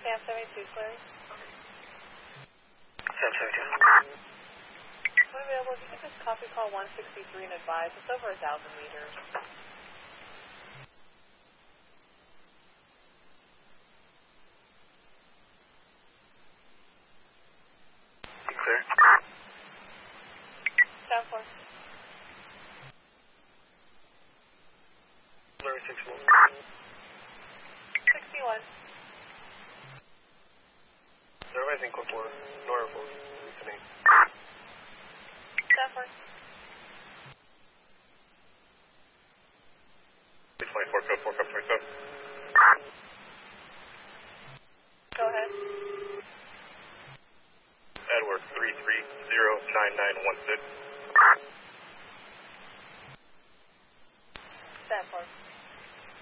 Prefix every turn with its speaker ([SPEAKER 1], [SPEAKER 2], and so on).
[SPEAKER 1] Camp 72, clear.
[SPEAKER 2] Camp 72.
[SPEAKER 1] When available, if you could just copy call 163 and advise. It's over 1,000 meters.
[SPEAKER 2] Clear.
[SPEAKER 1] Down 4.
[SPEAKER 2] Larry 61.
[SPEAKER 1] 61.
[SPEAKER 2] Surviving code 4. Norfolk. Listening.
[SPEAKER 1] Down 4.
[SPEAKER 2] 624, code 4, code 27.
[SPEAKER 1] Go ahead.
[SPEAKER 2] Edward 3309916.
[SPEAKER 1] Down 4.